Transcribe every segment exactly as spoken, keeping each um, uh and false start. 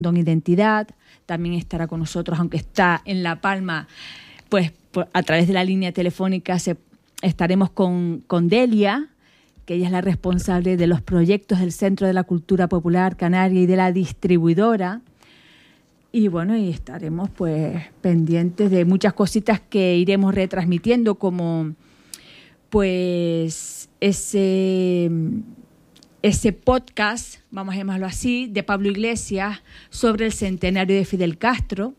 Don Identidad, también estará con nosotros, aunque está en La Palma, pues por, a través de la línea telefónica se, estaremos con, con Delia, que ella es la responsable de los proyectos del Centro de la Cultura Popular Canaria y de la distribuidora. Y bueno, y estaremos pues pendientes de muchas cositas que iremos retransmitiendo, como pues ese... ese podcast, vamos a llamarlo así, de Pablo Iglesias sobre el centenario de Fidel Castro.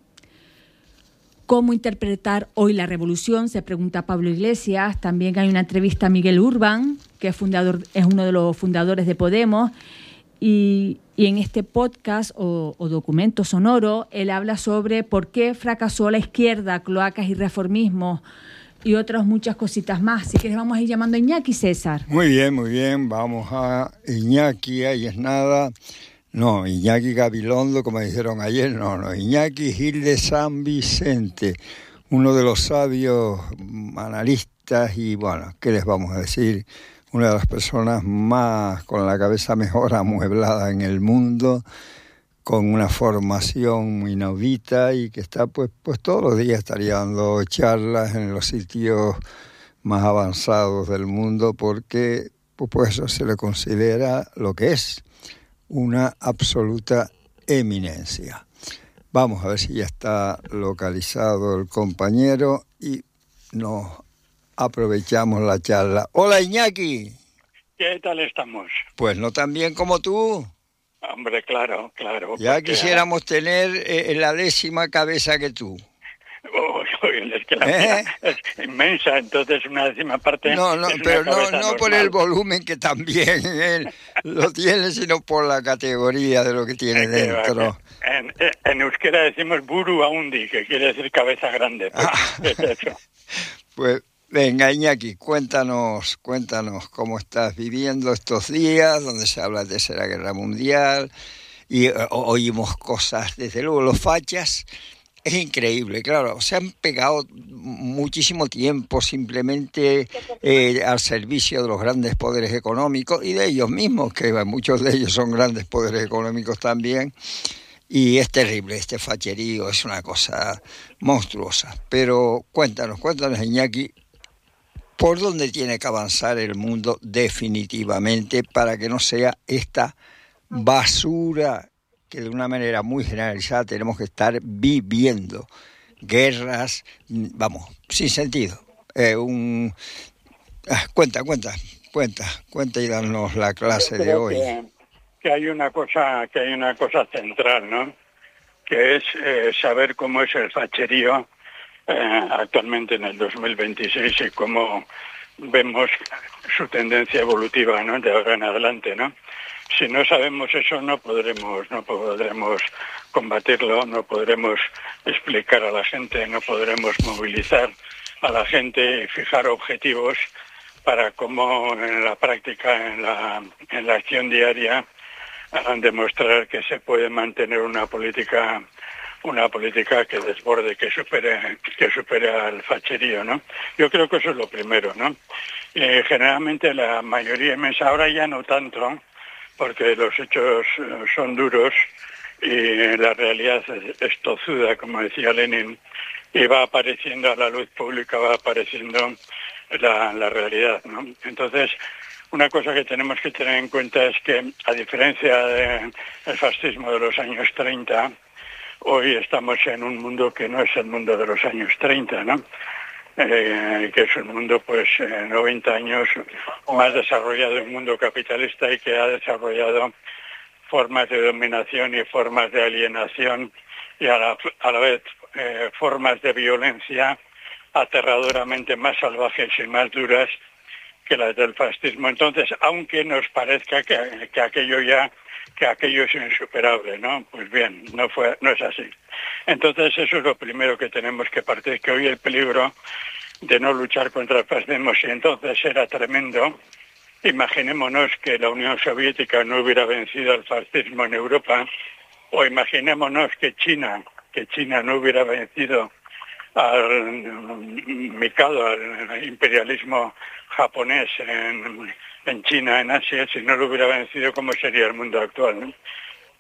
¿Cómo interpretar hoy la revolución?, se pregunta Pablo Iglesias. También hay una entrevista a Miguel Urbán, que es, fundador, es uno de los fundadores de Podemos. Y, y en este podcast o, o documento sonoro, él habla sobre por qué fracasó la izquierda, cloacas y reformismo, y otras muchas cositas más. Si quieres vamos a ir llamando a Iñaki, César. Muy bien, muy bien. Vamos a Iñaki, ahí es nada. No, Iñaki Gabilondo, como dijeron ayer, no, no. Iñaki Gil de San Vicente, uno de los sabios analistas y, bueno, ¿qué les vamos a decir? Una de las personas más, con la cabeza mejor amueblada en el mundo, con una formación muy inaudita y que está, pues, pues todos los días estaría dando charlas en los sitios más avanzados del mundo, porque pues, pues eso se le considera lo que es, una absoluta eminencia. Vamos a ver si ya está localizado el compañero y nos aprovechamos la charla. Hola, Iñaki. ¿Qué tal estamos? Pues no tan bien como tú. Hombre, claro, claro. Ya porque, quisiéramos tener eh, la décima cabeza que tú. Oh, es que la ¿Eh? mía es inmensa, entonces una décima parte. No, no, es una pero no, cabeza no por normal. el volumen que también él lo tiene, sino por la categoría de lo que tiene Es que, dentro. En, en euskera decimos buru aundi, que quiere decir cabeza grande. Pues, Ah. es eso. Pues venga, Iñaki, cuéntanos, cuéntanos cómo estás viviendo estos días, donde se habla de Tercera Guerra Mundial y eh, oímos cosas, desde luego los fachas. Es increíble, claro, se han pegado muchísimo tiempo simplemente eh, al servicio de los grandes poderes económicos y de ellos mismos, que muchos de ellos son grandes poderes económicos también, y es terrible, este facherío es una cosa monstruosa. Pero cuéntanos, cuéntanos, Iñaki, ¿por dónde tiene que avanzar el mundo definitivamente para que no sea esta basura que de una manera muy generalizada tenemos que estar viviendo? Guerras, vamos, sin sentido. Eh, un... ah, cuenta, cuenta, cuenta, cuenta y danos la clase de hoy. Que, que hay una cosa, que hay una cosa central, ¿no? Que es eh, saber cómo es el facherío eh, actualmente en el dos mil veintiséis y cómo vemos su tendencia evolutiva, ¿no? De ahora en adelante, ¿no? Si no sabemos eso, no podremos, no podremos combatirlo, no podremos explicar a la gente, no podremos movilizar a la gente y fijar objetivos para cómo en la práctica, en la, en la acción diaria, demostrar que se puede mantener una política, una política que desborde, que supere, que supere al facherío, ¿no? Yo creo que eso es lo primero, ¿no? Eh, generalmente la mayoría inmensa, ahora ya no tanto, porque los hechos son duros y la realidad es tozuda, como decía Lenin, y va apareciendo a la luz pública, va apareciendo la, la realidad, ¿no? Entonces, una cosa que tenemos que tener en cuenta es que, a diferencia del fascismo de los años treinta, hoy estamos en un mundo que no es el mundo de los años treinta, ¿no? Eh, que es un mundo, pues, eh, noventa años más desarrollado, un mundo capitalista y que ha desarrollado formas de dominación y formas de alienación y a la, a la vez eh, formas de violencia aterradoramente más salvajes y más duras que las del fascismo. Entonces, aunque nos parezca que, que aquello ya que aquello es insuperable, ¿no? Pues bien, no fue, no es así. Entonces, eso es lo primero que tenemos que partir, que hoy el peligro de no luchar contra el fascismo, si entonces era tremendo, imaginémonos que la Unión Soviética no hubiera vencido al fascismo en Europa, o imaginémonos que China, que China no hubiera vencido al Mikado, al imperialismo japonés en, en China, en Asia, si no lo hubiera vencido, ¿cómo sería el mundo actual, ¿no?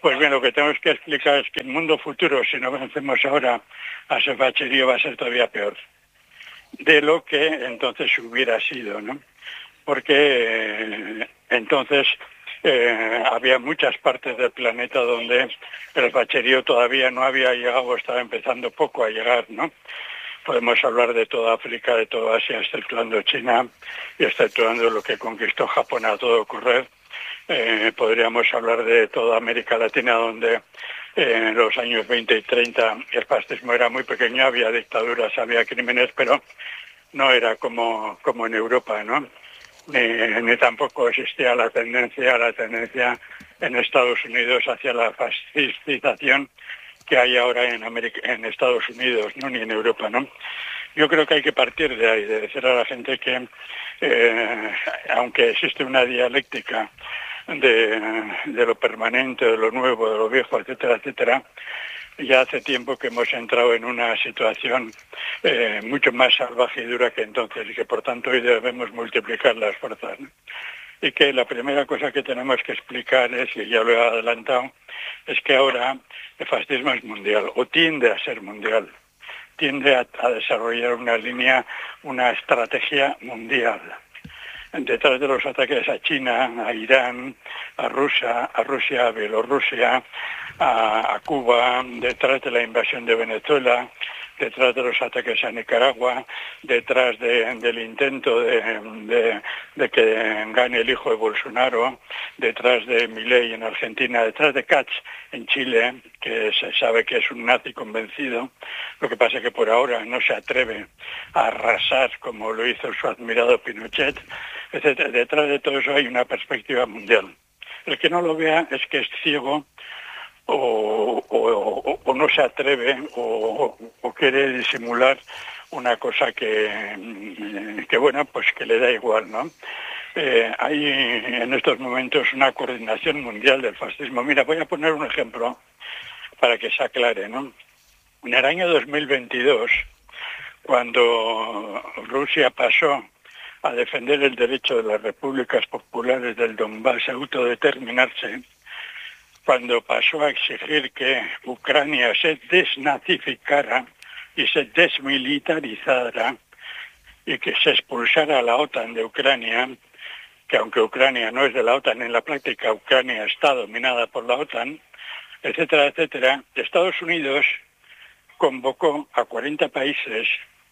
Pues bien, lo que tenemos que explicar es que el mundo futuro, si no vencemos ahora a ese facherío, va a ser todavía peor de lo que entonces hubiera sido, ¿no? Porque eh, entonces eh, había muchas partes del planeta donde el facherío todavía no había llegado, o estaba empezando poco a llegar, ¿no? Podemos hablar de toda África, de toda Asia, exceptuando China y exceptuando lo que conquistó Japón a todo correr. Eh, podríamos hablar de toda América Latina, donde eh, en los años veinte y treinta el fascismo era muy pequeño, había dictaduras, había crímenes, pero no era como, como en Europa, ¿no? Ni, ni tampoco existía la tendencia, la tendencia en Estados Unidos hacia la fascistización que hay ahora en América, en Estados Unidos, ¿no? Ni en Europa, ¿no? Yo creo que hay que partir de ahí, de decir a la gente que eh, aunque existe una dialéctica de, de lo permanente, de lo nuevo, de lo viejo, etcétera, etcétera, ya hace tiempo que hemos entrado en una situación eh, mucho más salvaje y dura que entonces, y que por tanto hoy debemos multiplicar las fuerzas, ¿no? Y que la primera cosa que tenemos que explicar es, y ya lo he adelantado, es que ahora el fascismo es mundial, o tiende a ser mundial, tiende a, a desarrollar una línea, una estrategia mundial. Detrás de los ataques a China, a Irán, a Rusia, a Rusia, a Bielorrusia, a, a Cuba, detrás de la invasión de Venezuela, detrás de los ataques a Nicaragua, detrás de, del intento de, de, de que gane el hijo de Bolsonaro, detrás de Milei en Argentina, detrás de Katz en Chile, que se sabe que es un nazi convencido. Lo que pasa es que por ahora no se atreve a arrasar como lo hizo su admirado Pinochet, etcétera. Detrás de todo eso hay una perspectiva mundial. El que no lo vea es que es ciego, O, o, o no se atreve o, o quiere disimular una cosa que, que bueno, pues que le da igual, ¿no? Eh, hay en estos momentos una coordinación mundial del fascismo. Mira, voy a poner un ejemplo para que se aclare, ¿no? En el año dos mil veintidós, cuando Rusia pasó a defender el derecho de las repúblicas populares del Donbass a autodeterminarse, cuando pasó a exigir que Ucrania se desnazificara y se desmilitarizara y que se expulsara a la OTAN de Ucrania, que aunque Ucrania no es de la OTAN, en la práctica Ucrania está dominada por la OTAN, etcétera, etcétera, Estados Unidos convocó a cuarenta países,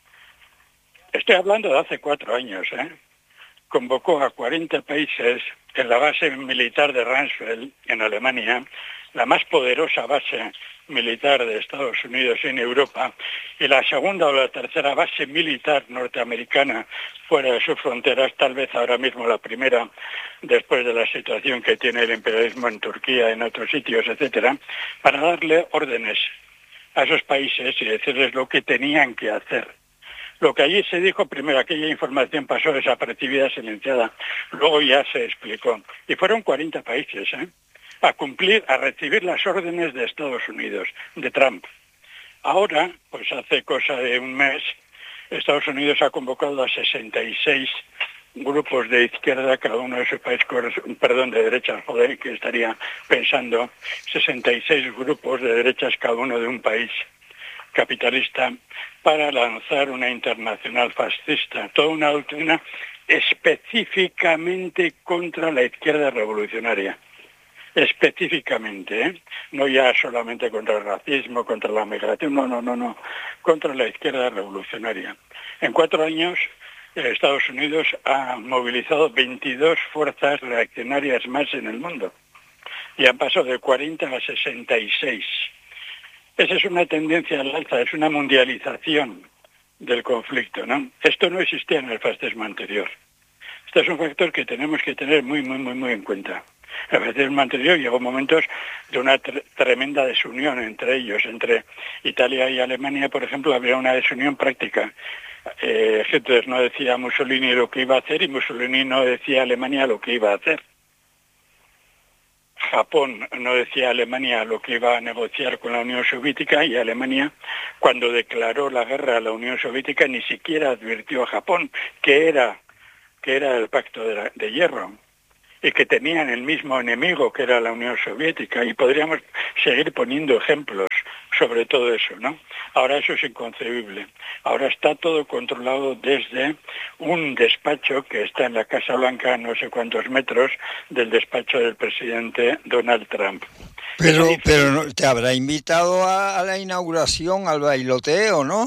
estoy hablando de hace cuatro años, ¿eh? convocó a cuarenta países en la base militar de Ramsfeld, en Alemania, la más poderosa base militar de Estados Unidos en Europa, y la segunda o la tercera base militar norteamericana fuera de sus fronteras, tal vez ahora mismo la primera, después de la situación que tiene el imperialismo en Turquía, en otros sitios, etcétera, para darle órdenes a esos países y decirles lo que tenían que hacer. Lo que allí se dijo, primero, aquella información pasó desapercibida, silenciada, luego ya se explicó. Y fueron cuarenta países, ¿eh? a cumplir, a recibir las órdenes de Estados Unidos, de Trump. Ahora, pues hace cosa de un mes, Estados Unidos ha convocado a sesenta y seis grupos de izquierda, cada uno de sus países, perdón, de derechas, joder, que estaría pensando, sesenta y seis grupos de derechas, cada uno de un país capitalista, para lanzar una internacional fascista, toda una doctrina específicamente contra la izquierda revolucionaria. Específicamente, ¿eh? No ya solamente contra el racismo, contra la migración, no, no, no, no, contra la izquierda revolucionaria. En cuatro años, Estados Unidos ha movilizado veintidós fuerzas reaccionarias más en el mundo y han pasado de cuarenta a sesenta y seis. Esa es una tendencia al alza, es una mundialización del conflicto, ¿no? Esto no existía en el fascismo anterior. Este es un factor que tenemos que tener muy, muy, muy, muy en cuenta. El fascismo anterior llegó momentos de una tre- tremenda desunión entre ellos, entre Italia y Alemania, por ejemplo, había una desunión práctica. Eh, Hitler no decía a Mussolini lo que iba a hacer y Mussolini no decía a Alemania lo que iba a hacer. Japón no decía a Alemania lo que iba a negociar con la Unión Soviética y Alemania, cuando declaró la guerra a la Unión Soviética, ni siquiera advirtió a Japón que era, que era el pacto de, la, de hierro. y que tenían el mismo enemigo que era la Unión Soviética, y podríamos seguir poniendo ejemplos sobre todo eso, ¿no? Ahora eso es inconcebible. Ahora está todo controlado desde un despacho que está en la Casa Blanca, a no sé cuántos metros del despacho del presidente Donald Trump. Pero, pero no, te habrá invitado a, a la inauguración, al bailoteo, ¿no?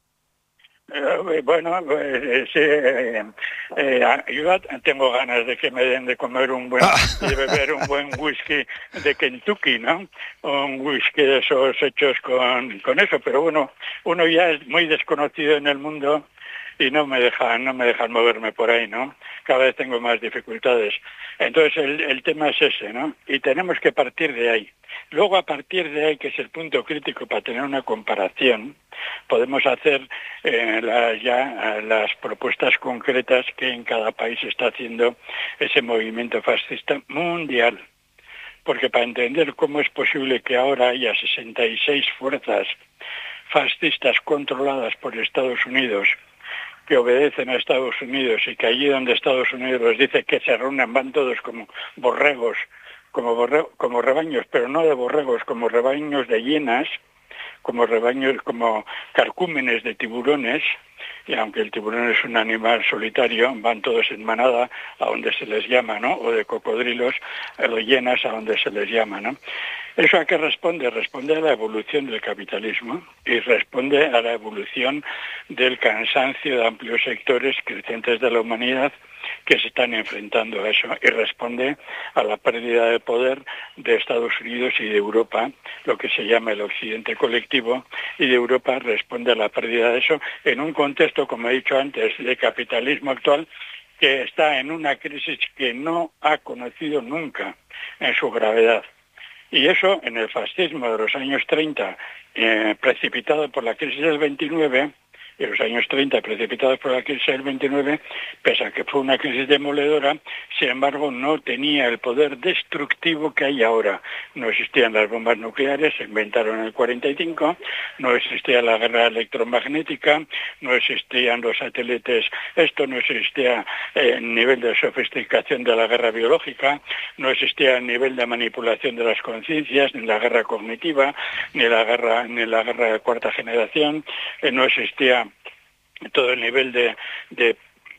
Eh, bueno, eh, sí, eh, eh, yo tengo ganas de que me den de comer un buen, de beber un buen whisky de Kentucky, ¿no? Un whisky de esos hechos con, con eso, pero bueno, uno ya es muy desconocido en el mundo y no me dejan, no me dejan moverme por ahí, ¿no? Cada vez tengo más dificultades. Entonces el, el tema es ese, ¿no? Y tenemos que partir de ahí. Luego, a partir de ahí, que es el punto crítico para tener una comparación, podemos hacer eh, la, ya las propuestas concretas que en cada país está haciendo ese movimiento fascista mundial. Porque para entender cómo es posible que ahora haya sesenta y seis fuerzas fascistas controladas por Estados Unidos, que obedecen a Estados Unidos, y que allí donde Estados Unidos les dice que se reúnan van todos como borregos, como, borre, como rebaños, pero no de borregos, como rebaños de hienas, como rebaños, como carcúmenes de tiburones, y aunque el tiburón es un animal solitario, van todos en manada a donde se les llama, ¿no? O de cocodrilos, o de hienas a donde se les llama, ¿no? ¿Eso a qué responde? Responde a la evolución del capitalismo y responde a la evolución del cansancio de amplios sectores crecientes de la humanidad que se están enfrentando a eso, y responde a la pérdida de poder de Estados Unidos y de Europa, lo que se llama el occidente colectivo, y de Europa responde a la pérdida de eso en un contexto, como he dicho antes, de capitalismo actual que está en una crisis que no ha conocido nunca en su gravedad. Y eso, en el fascismo de los años treinta, eh, precipitado por la crisis del veintinueve, y los años treinta precipitados por la crisis del veintinueve, pese a que fue una crisis demoledora, sin embargo no tenía el poder destructivo que hay ahora. No existían las bombas nucleares, se inventaron en el cuarenta y cinco, no existía la guerra electromagnética, no existían los satélites, esto no existía el eh, nivel de sofisticación de la guerra biológica, no existía el nivel de manipulación de las conciencias, ni la guerra cognitiva, ni la guerra, ni la guerra de cuarta generación, eh, no existía todo el nivel de, de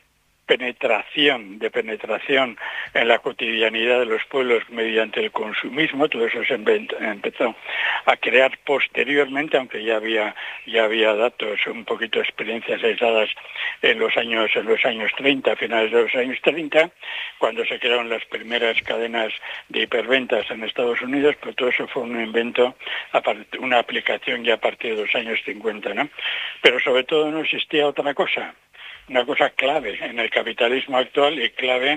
penetración, de penetración en la cotidianidad de los pueblos mediante el consumismo. Todo eso se empezó a crear posteriormente, aunque ya había ya había datos, un poquito de experiencias aisladas en los años en los años treinta, a finales de los años treinta, cuando se crearon las primeras cadenas de hiperventas en Estados Unidos, pero todo eso fue un invento, una aplicación ya a partir de los años cincuenta, ¿no? Pero sobre todo no existía otra cosa. Una cosa clave en el capitalismo actual y clave,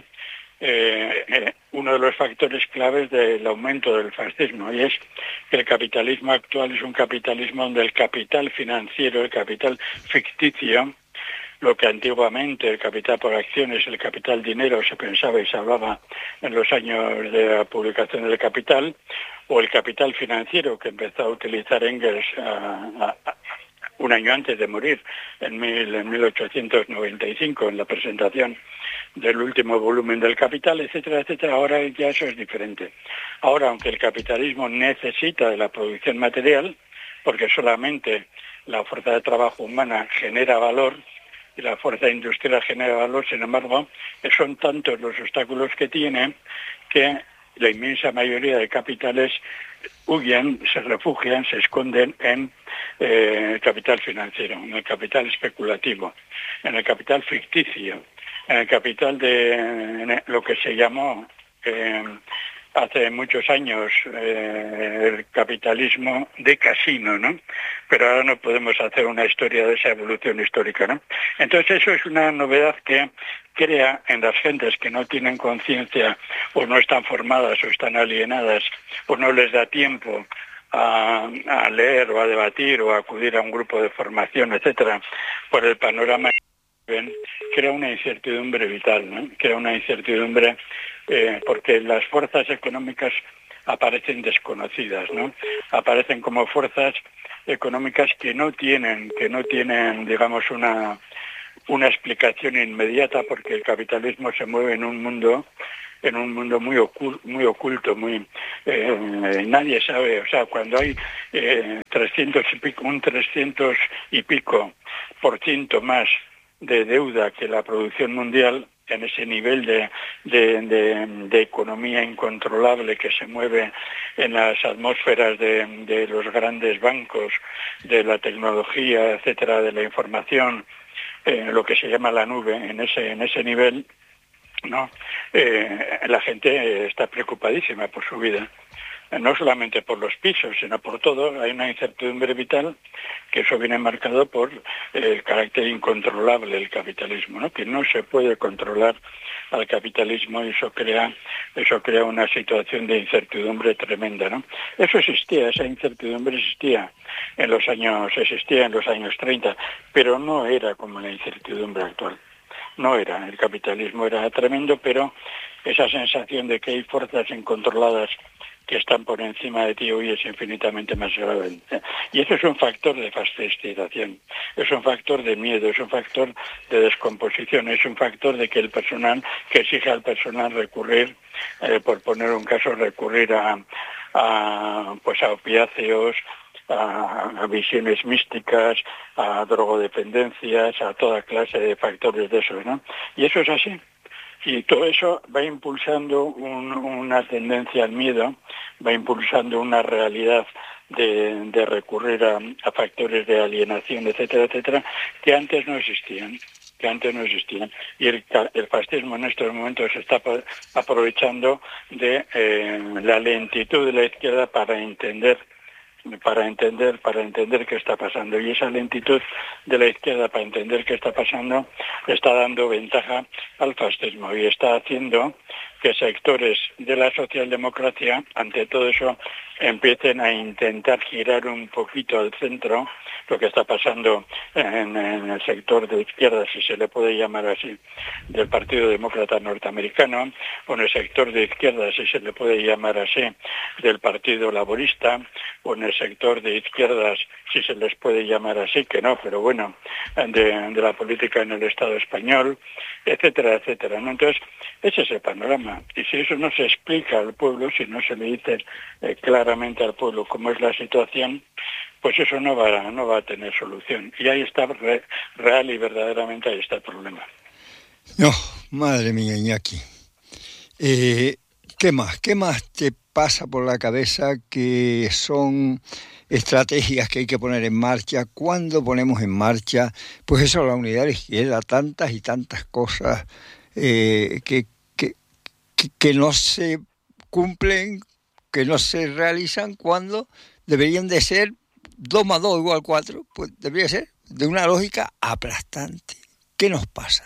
eh, eh, uno de los factores claves del aumento del fascismo, y es que el capitalismo actual es un capitalismo donde el capital financiero, el capital ficticio, lo que antiguamente el capital por acciones, el capital dinero se pensaba y se hablaba en los años de la publicación del Capital, o el capital financiero que empezó a utilizar Engels a, a, un año antes de morir, en, mil, en mil ochocientos noventa y cinco, en la presentación del último volumen del Capital, etcétera, etcétera. Ahora ya eso es diferente. Ahora, aunque el capitalismo necesita de la producción material, porque solamente la fuerza de trabajo humana genera valor, y la fuerza industrial genera valor, sin embargo, son tantos los obstáculos que tiene que la inmensa mayoría de capitales huyen, se refugian, se esconden en eh, el capital financiero, en el capital especulativo, en el capital ficticio, en el capital de en lo que se llamó eh, hace muchos años eh, el capitalismo de casino, ¿no? Pero ahora no podemos hacer una historia de esa evolución histórica, ¿no? Entonces eso es una novedad que crea en las gentes que no tienen conciencia, o no están formadas, o están alienadas, o no les da tiempo a, a leer o a debatir o a acudir a un grupo de formación, etcétera, por el panorama que ven, crea una incertidumbre vital, ¿no? Crea una incertidumbre eh, porque las fuerzas económicas aparecen desconocidas, ¿no? Aparecen como fuerzas económicas que no tienen, que no tienen, digamos, una una explicación inmediata, porque el capitalismo se mueve en un mundo en un mundo muy oculto, muy oculto, muy eh, nadie sabe, o sea, cuando hay eh, trescientos y pico, un trescientos y pico por ciento más de deuda que la producción mundial, en ese nivel de, de, de, de economía incontrolable que se mueve en las atmósferas de, de los grandes bancos, de la tecnología, etcétera, de la información, eh, lo que se llama la nube, en ese, en ese nivel, ¿no? Eh, la gente está preocupadísima por su vida. No solamente por los pisos, sino por todo. Hay una incertidumbre vital, que eso viene marcado por el carácter incontrolable del capitalismo, ¿no? Que no se puede controlar al capitalismo y eso crea, eso crea una situación de incertidumbre tremenda, ¿no? Eso existía, esa incertidumbre existía en los años, existía en los años treinta, pero no era como la incertidumbre actual. No era, el capitalismo era tremendo, pero esa sensación de que hay fuerzas incontroladas que están por encima de ti hoy es infinitamente más grave. Y eso es un factor de fascistización, es un factor de miedo, es un factor de descomposición, es un factor de que el personal, que exige al personal recurrir, eh, por poner un caso, recurrir a, a, pues a opiáceos, a, a visiones místicas, a drogodependencias, a toda clase de factores de eso, ¿no? Y eso es así. Y todo eso va impulsando un, una tendencia al miedo, va impulsando una realidad de, de recurrir a, a factores de alienación, etcétera, etcétera, que antes no existían, que antes no existían. Y el, el fascismo en estos momentos se está aprovechando de eh, la lentitud de la izquierda para entender para entender para entender qué está pasando, y esa lentitud de la izquierda para entender qué está pasando está dando ventaja al fascismo y está haciendo que sectores de la socialdemocracia, ante todo eso, empiecen a intentar girar un poquito al centro, lo que está pasando en, en el sector de izquierda, si se le puede llamar así, del Partido Demócrata Norteamericano, o en el sector de izquierda, si se le puede llamar así, del Partido Laborista, o en el sector de izquierdas, si se les puede llamar así, que no, pero bueno, de, de la política en el Estado español, etcétera, etcétera, ¿no? Entonces, ese es el panorama. Y si eso no se explica al pueblo, si no se le dice eh, claramente al pueblo cómo es la situación, pues eso no va, no va a tener solución. Y ahí está, re, real y verdaderamente ahí está el problema. No, madre mía, Iñaki. Eh, ¿Qué más? ¿Qué más te pasa por la cabeza que son estrategias que hay que poner en marcha? ¿Cuándo ponemos en marcha? Pues eso, la unidad de la izquierda, tantas y tantas cosas eh, que, que, que, que no se cumplen, que no se realizan cuando deberían de ser dos más dos igual cuatro, pues debería ser de una lógica aplastante. ¿Qué nos pasa?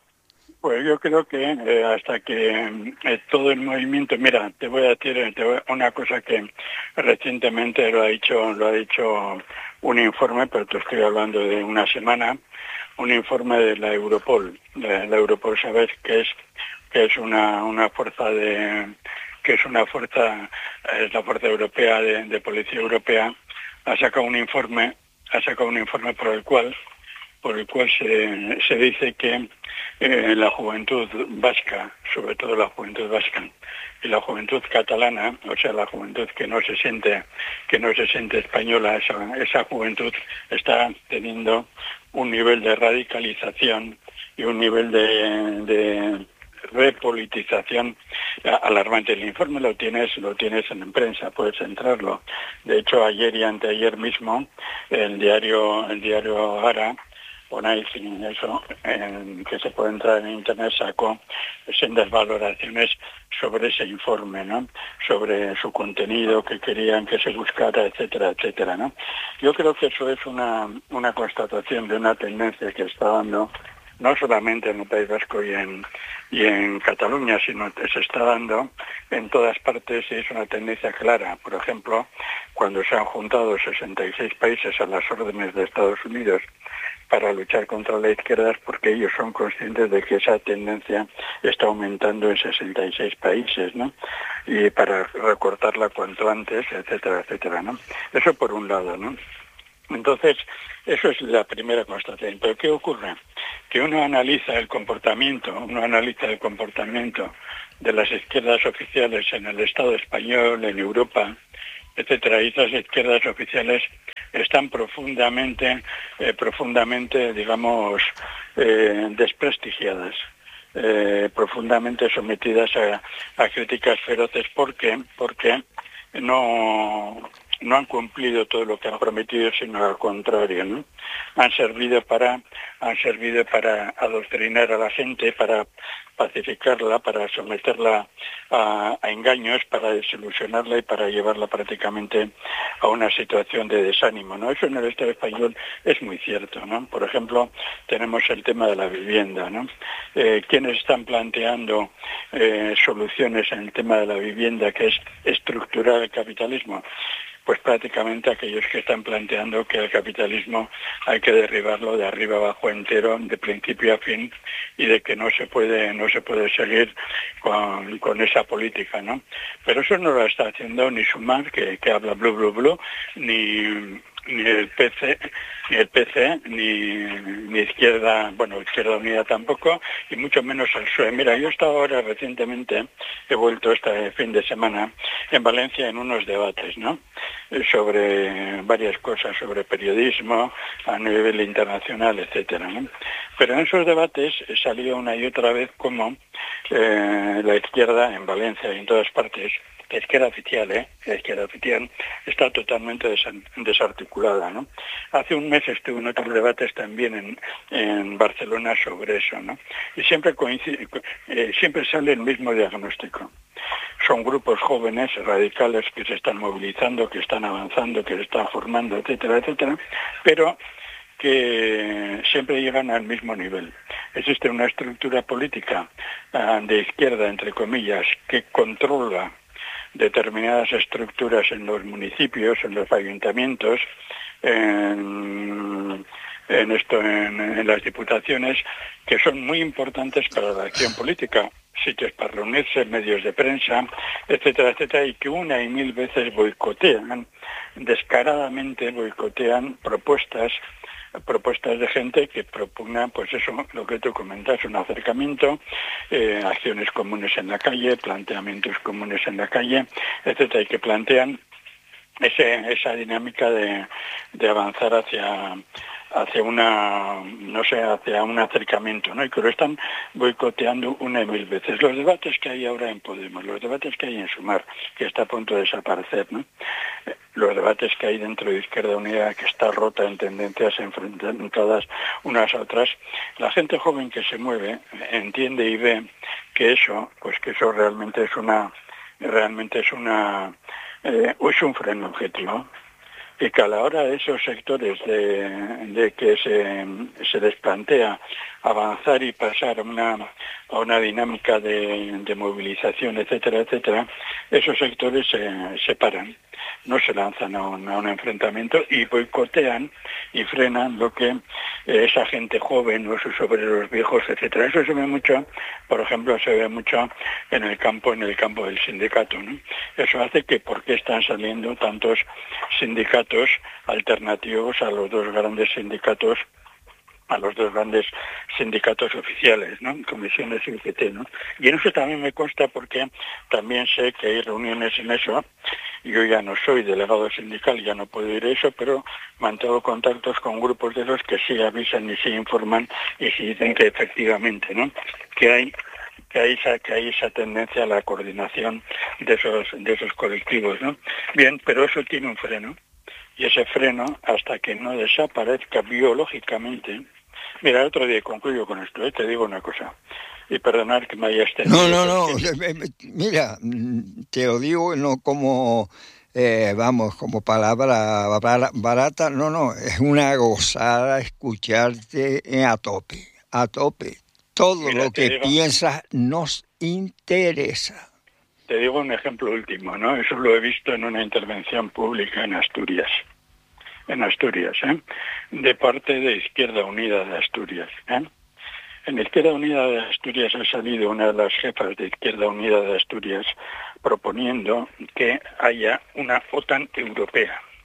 Pues yo creo que eh, hasta que eh, todo el movimiento, mira, te voy a decir te voy, una cosa que recientemente lo ha dicho, lo ha dicho un informe, pero te estoy hablando de una semana, un informe de la Europol. La, la Europol, sabes que es que es una una fuerza de que es una fuerza es la fuerza europea de, de policía europea, ha sacado un informe, ha sacado un informe por el cual por el cual se, se dice que eh, la juventud vasca, sobre todo la juventud vasca, y la juventud catalana, o sea, la juventud que no se siente, que no se siente española, esa, esa juventud está teniendo un nivel de radicalización y un nivel de, de repolitización alarmante. El informe lo tienes, lo tienes en prensa, puedes entrarlo. De hecho, ayer y anteayer mismo, el diario, el diario Ara, Ponáis eso, en, que se puede entrar en internet, sacó sendas valoraciones sobre ese informe, ¿no? Sobre su contenido, que querían que se buscara, etcétera, etcétera, ¿no? Yo creo que eso es una, una constatación de una tendencia que está dando, no solamente en el País Vasco y en, y en Cataluña, sino que se está dando en todas partes y es una tendencia clara. Por ejemplo, cuando se han juntado sesenta y seis países a las órdenes de Estados Unidos para luchar contra la izquierda, es porque ellos son conscientes de que esa tendencia está aumentando en sesenta y seis países, ¿no? Y para recortarla cuanto antes, etcétera, etcétera, ¿no? Eso por un lado, ¿no? Entonces, eso es la primera constatación. Pero ¿qué ocurre? Que uno analiza el comportamiento, uno analiza el comportamiento de las izquierdas oficiales en el Estado español, en Europa, etcétera, y esas izquierdas oficiales están profundamente, eh, profundamente, digamos, eh, desprestigiadas, eh, profundamente sometidas a, a críticas feroces. ¿Por qué? Porque no... no han cumplido todo lo que han prometido, sino al contrario, ¿no? Han servido para, han servido para adoctrinar a la gente, para pacificarla, para someterla a, a engaños, para desilusionarla y para llevarla prácticamente a una situación de desánimo, ¿no? Eso en el Estado español es muy cierto, ¿no? Por ejemplo, tenemos el tema de la vivienda, ¿no? Eh, ¿Quiénes están planteando eh, soluciones en el tema de la vivienda, que es estructurar el capitalismo? Pues prácticamente aquellos que están planteando que el capitalismo hay que derribarlo de arriba abajo entero, de principio a fin, y de que no se puede no se puede seguir con, con esa política, ¿no? Pero eso no lo está haciendo ni Sumar, que, que habla blu blu blu, ni ni el P C, ni el P C, ni, ni Izquierda, bueno, Izquierda Unida tampoco, y mucho menos el P S O E. Mira, yo he estado ahora recientemente, he vuelto este fin de semana en Valencia en unos debates, ¿no? Sobre varias cosas, sobre periodismo a nivel internacional, etcétera, ¿no? Pero en esos debates salió una y otra vez como eh, la izquierda en Valencia y en todas partes, la izquierda oficial, ¿eh? La izquierda oficial está totalmente desarticulada, ¿no? Hace un mes estuve en otros debates también en, en Barcelona sobre eso, ¿no? Y siempre coincide, eh, siempre sale el mismo diagnóstico. Son grupos jóvenes, radicales, que se están movilizando, que están avanzando, que se están formando, etcétera, etcétera, pero que siempre llegan al mismo nivel. Existe una estructura política uh, de izquierda, entre comillas, que controla determinadas estructuras en los municipios, en los ayuntamientos, en, en, esto, en, en las diputaciones, que son muy importantes para la acción política, sitios para reunirse, medios de prensa, etcétera, etcétera, y que una y mil veces boicotean, descaradamente boicotean propuestas propuestas de gente que propugnan, pues eso, lo que tú comentas, un acercamiento, eh, acciones comunes en la calle, planteamientos comunes en la calle, etcétera, y que plantean ese, esa dinámica de, de avanzar hacia hacia una, no sé, hacia un acercamiento, ¿no? Y que lo están boicoteando una y mil veces. Los debates que hay ahora en Podemos, los debates que hay en Sumar, que está a punto de desaparecer, ¿no? Los debates que hay dentro de Izquierda Unida, que está rota en tendencias enfrentadas unas a otras, la gente joven que se mueve entiende y ve que eso, pues que eso realmente es una, realmente es una, eh, es un freno objetivo. Y que a la hora de esos sectores de, de que se, se les plantea avanzar y pasar a una, a una dinámica de, de movilización, etcétera, etcétera, esos sectores se separan, no se lanzan a un, a un enfrentamiento y boicotean y frenan lo que esa gente joven o sus obreros viejos, etcétera. Eso se ve mucho, por ejemplo, se ve mucho en el campo, en el campo del sindicato, ¿no? Eso hace que por qué están saliendo tantos sindicatos alternativos a los dos grandes sindicatos a los dos grandes sindicatos oficiales, ¿no? Comisiones y U G T, ¿no? Y en eso también me consta porque también sé que hay reuniones en eso. Yo ya no soy delegado sindical, ya no puedo ir a eso, pero mantengo contactos con grupos de esos que sí avisan y sí informan y sí dicen que efectivamente, ¿no? Que hay que hay esa que hay esa tendencia a la coordinación de esos de esos colectivos, ¿no? Bien, pero eso tiene un freno. Y ese freno, hasta que no desaparezca biológicamente. Mira, el otro día concluyo con esto, ¿eh? Te digo una cosa, y perdonar que me haya extendido. No, no, no, mira, te lo digo no como, eh, vamos, como palabra barata, no, no, es una gozada escucharte a tope, a tope. Todo mira, lo que digo, piensas nos interesa. Te digo un ejemplo último, ¿no? Eso lo he visto en una intervención pública en Asturias. En Asturias, ¿eh? De parte de Izquierda Unida de Asturias, ¿eh? En Izquierda Unida de Asturias ha salido una de las jefas de Izquierda Unida de Asturias proponiendo que haya una OTAN europea.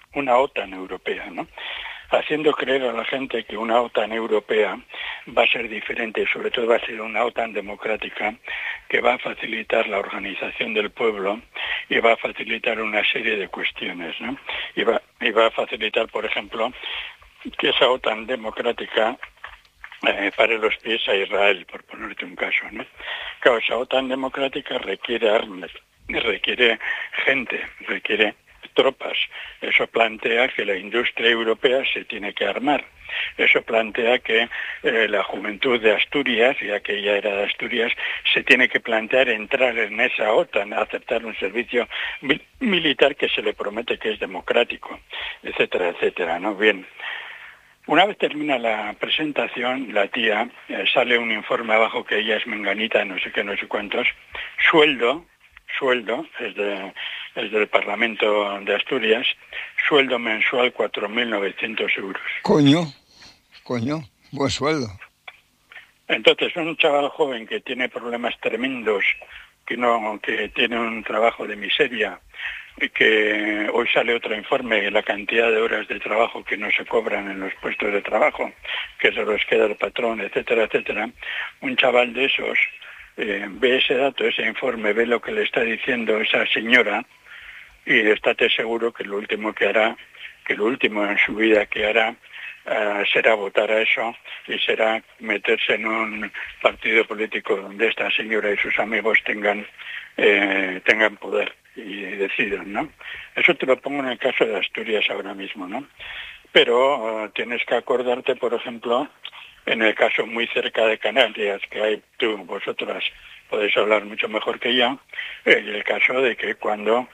una OTAN europea, ¿no? Haciendo creer a la gente que una OTAN europea va a ser diferente, sobre todo va a ser una OTAN democrática, que va a facilitar la organización del pueblo y va a facilitar una serie de cuestiones, ¿no? Y va, y va a facilitar, por ejemplo, que esa OTAN democrática eh, pare los pies a Israel, por ponerte un caso, ¿no? Claro, esa OTAN democrática requiere armas, requiere gente, requiere tropas. Eso plantea que la industria europea se tiene que armar. Eso plantea que eh, la juventud de Asturias, y aquella era de Asturias, se tiene que plantear entrar en esa OTAN, aceptar un servicio mi- militar que se le promete que es democrático, etcétera, etcétera, ¿no? Bien. Una vez termina la presentación, la tía, eh, sale un informe abajo que ella es menganita, no sé qué, no sé cuántos, sueldo, sueldo, es, de, es del Parlamento de Asturias, sueldo mensual cuatro mil novecientos euros. Coño, coño, buen sueldo. Entonces, un chaval joven que tiene problemas tremendos, que no, que tiene un trabajo de miseria, y que hoy sale otro informe, la cantidad de horas de trabajo que no se cobran en los puestos de trabajo, que se los queda el patrón, etcétera, etcétera. Un chaval de esos eh, ve ese dato, ese informe, ve lo que le está diciendo esa señora y estate seguro que lo último que hará, que lo último en su vida que hará, Uh, será votar a eso y será meterse en un partido político donde esta señora y sus amigos tengan eh, tengan poder y decidan, ¿no? Eso te lo pongo en el caso de Asturias ahora mismo, ¿no? Pero uh, tienes que acordarte, por ejemplo, en el caso muy cerca de Canarias, que hay tú, vosotras podéis hablar mucho mejor que yo, en el caso de que cuando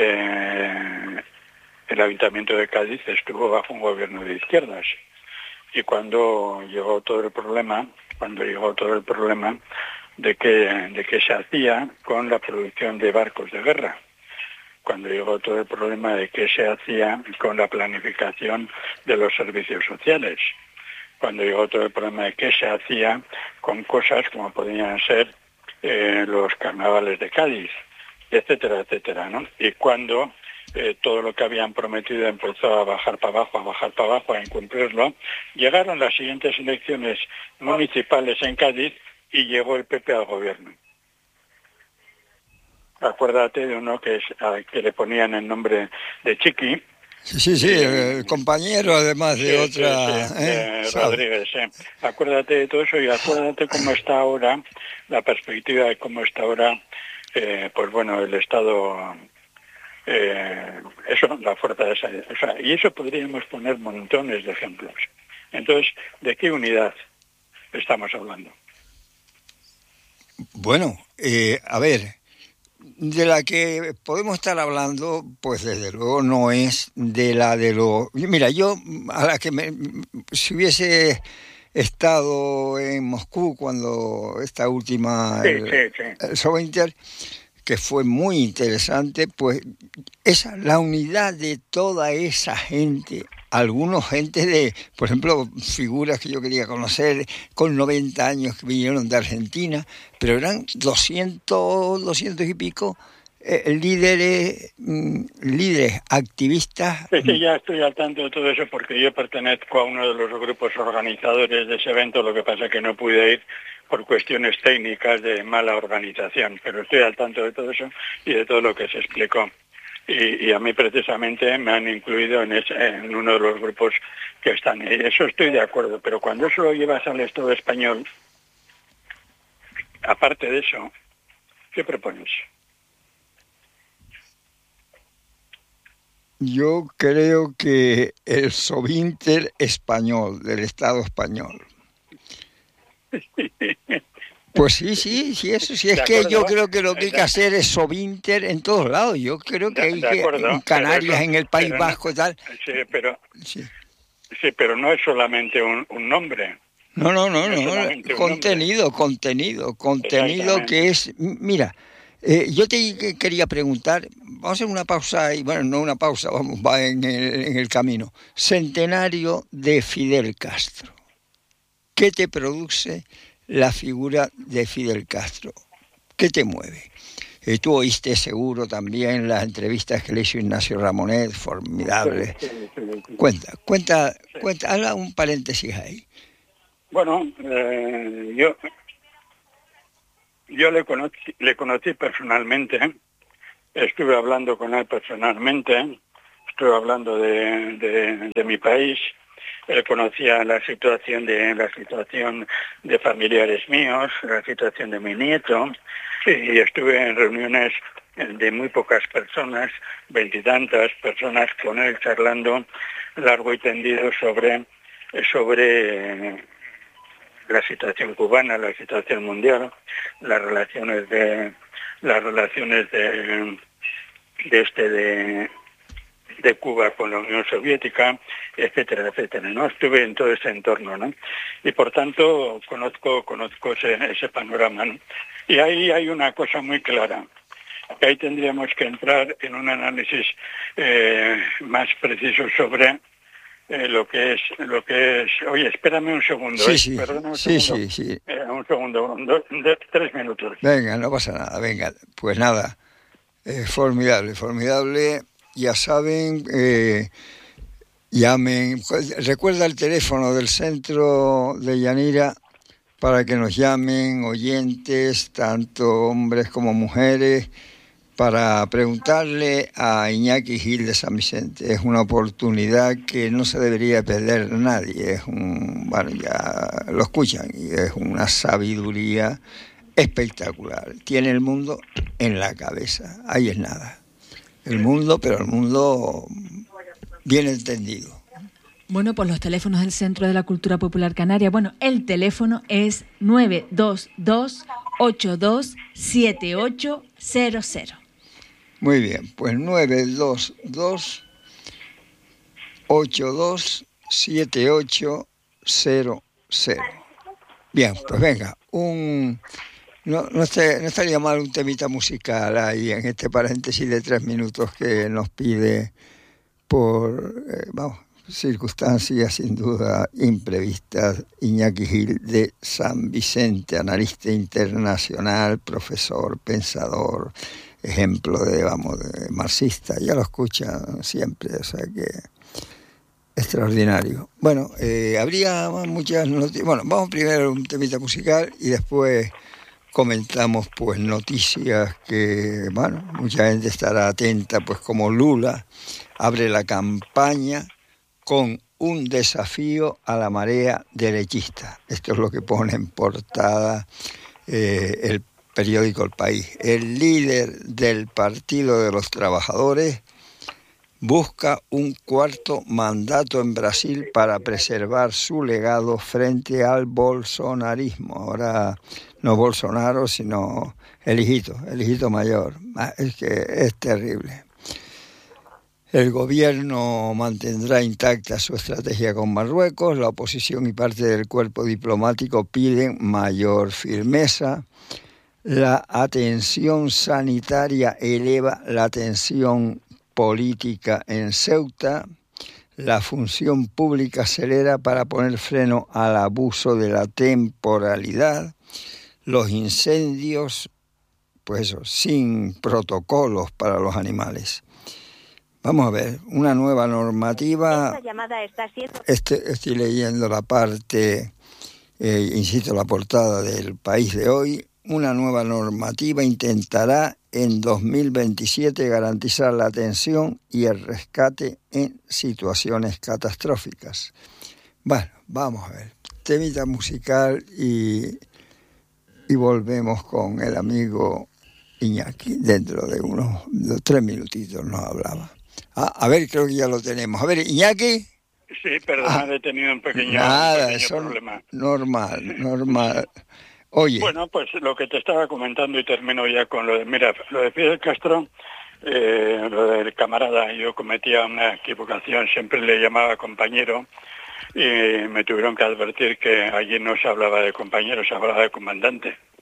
eh, el Ayuntamiento de Cádiz estuvo bajo un gobierno de izquierdas. Y cuando llegó todo el problema, cuando llegó todo el problema de que, de que se hacía con la producción de barcos de guerra, cuando llegó todo el problema de qué se hacía con la planificación de los servicios sociales, cuando llegó todo el problema de qué se hacía con cosas como podían ser eh, los carnavales de Cádiz, etcétera, etcétera, ¿no? Y cuando eh, todo lo que habían prometido empezó a bajar para abajo, a bajar para abajo, a incumplirlo, llegaron las siguientes elecciones municipales en Cádiz y llegó el P P al gobierno. Acuérdate de uno que, es, que le ponían el nombre de Chiqui. Sí, sí, sí, eh, el compañero además de sí, otra... Sí, sí, ¿eh? eh, Rodríguez, eh. Acuérdate de todo eso y acuérdate cómo está ahora, la perspectiva de cómo está ahora, eh, pues bueno, el Estado, eh, eso, la fuerza de esa... O sea, y eso podríamos poner montones de ejemplos. Entonces, ¿de qué unidad estamos hablando? Bueno, eh, a ver... De la que podemos estar hablando, pues desde luego no es de la de los... Mira, yo a la que me... Si hubiese estado en Moscú cuando esta última... Sí, el, sí, sí. el Sovinter, que fue muy interesante, pues esa la unidad de toda esa gente... Algunos gente de, por ejemplo, figuras que yo quería conocer con noventa años que vinieron de Argentina, pero eran doscientos, doscientos y pico eh, líderes, mm, líderes activistas. Es que ya estoy al tanto de todo eso porque yo pertenezco a uno de los grupos organizadores de ese evento, lo que pasa es que no pude ir por cuestiones técnicas de mala organización, pero estoy al tanto de todo eso y de todo lo que se explicó. Y, y a mí precisamente me han incluido en, ese, en uno de los grupos que están. Y eso estoy de acuerdo, pero cuando eso lo llevas al Estado español, aparte de eso, ¿qué propones? Yo creo que el Sovinter español, del Estado español. Pues sí, sí, sí, eso sí, es que yo creo que lo que hay que hacer es Sovinter en todos lados. Yo creo que hay que, en Canarias, en el País Vasco y tal. Sí, pero, sí. sí, pero no es solamente un, un nombre. No, no, no, no, no. contenido, nombre. contenido, contenido que es, mira, eh, yo te quería preguntar, vamos a hacer una pausa, y bueno, no una pausa, vamos, va en el, en el camino. Centenario de Fidel Castro. ¿Qué te produce la figura de Fidel Castro? ¿Qué te mueve? Eh, tú oíste seguro también las entrevistas que le hizo Ignacio Ramonet, formidable. Sí, sí, sí, sí. Cuenta, cuenta, Sí. cuenta, haga un paréntesis ahí. Bueno, eh, yo, yo le conocí, le conocí personalmente, ¿eh? Estuve hablando con él personalmente, ¿eh? Estuve hablando de, de, de mi país. Él conocía la situación de la situación de familiares míos, la situación de mi nieto, y estuve en reuniones de muy pocas personas, veintitantas personas, con él charlando largo y tendido sobre, sobre la situación cubana, la situación mundial, las relaciones de las relaciones de, de este de de Cuba con la Unión Soviética, etcétera, etcétera, ¿no? Estuve en todo ese entorno, ¿no? Y por tanto conozco conozco ese, ese panorama, ¿no? Y ahí hay una cosa muy clara, que ahí tendríamos que entrar en un análisis eh, más preciso sobre eh, lo que es, lo que es... Oye, espérame un segundo, Sí, ¿eh? sí, Perdona un sí, segundo. sí, sí. Eh, un segundo, un, dos, un, dos, tres minutos. Venga, no pasa nada, venga. Pues nada, eh, formidable, formidable. Ya saben, eh, llamen. Recuerda el teléfono del centro de Yanira para que nos llamen oyentes, tanto hombres como mujeres, para preguntarle a Iñaki Gil de San Vicente. Es una oportunidad que no se debería perder nadie. Es un, bueno, ya lo escuchan, y es una sabiduría espectacular. Tiene el mundo en la cabeza. Ahí es nada. El mundo, pero el mundo bien entendido. Bueno, pues los teléfonos del Centro de la Cultura Popular Canaria. Bueno, el teléfono es nueve dos dos, ocho dos siete ocho cero cero. Muy bien, pues nueve dos dos, ocho dos siete ocho cero cero. Bien, pues venga, un... No, no, esté, no estaría mal un temita musical ahí en este paréntesis de tres minutos que nos pide por, eh, vamos, circunstancias sin duda imprevistas, Iñaki Gil de San Vicente, analista internacional, profesor, pensador, ejemplo de, vamos, de marxista. Ya lo escuchan siempre, o sea que extraordinario. Bueno, eh, habría muchas noticias. Bueno, vamos primero a un temita musical y después comentamos pues noticias que, bueno, mucha gente estará atenta, pues como Lula abre la campaña con un desafío a la marea derechista. Esto es lo que pone en portada eh, el periódico El País. El líder del Partido de los Trabajadores busca un cuarto mandato en Brasil para preservar su legado frente al bolsonarismo. Ahora no Bolsonaro, sino el hijito, el hijito mayor. Es que es terrible. El gobierno mantendrá intacta su estrategia con Marruecos. La oposición y parte del cuerpo diplomático piden mayor firmeza. La atención sanitaria eleva la tensión política en Ceuta. La función pública acelera para poner freno al abuso de la temporalidad. Los incendios, pues eso, sin protocolos para los animales. Vamos a ver, una nueva normativa. Esta llamada está siendo... Este, estoy leyendo la parte, eh, insisto, la portada del País de hoy. Una nueva normativa intentará en dos mil veintisiete garantizar la atención y el rescate en situaciones catastróficas. Bueno, vamos a ver. Temita musical y, y volvemos con el amigo Iñaki. Dentro de unos de tres minutitos nos hablaba. Ah, a ver, creo que ya lo tenemos. A ver, Iñaki. Sí, perdón, ah, he tenido un pequeño, nada, un pequeño eso problema. Normal, normal. Oye. Bueno, pues lo que te estaba comentando y termino ya con lo de, mira, lo de Fidel Castro, eh, lo del camarada, yo cometía una equivocación, siempre le llamaba compañero y me tuvieron que advertir que allí no se hablaba de compañero, se hablaba de comandante.